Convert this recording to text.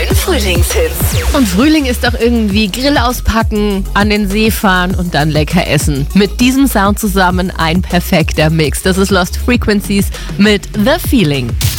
Frühlingshits. Und Frühling ist doch irgendwie Grill auspacken, an den See fahren und dann lecker essen. Mit diesem Sound zusammen ein perfekter Mix. Das ist Lost Frequencies mit The Feeling.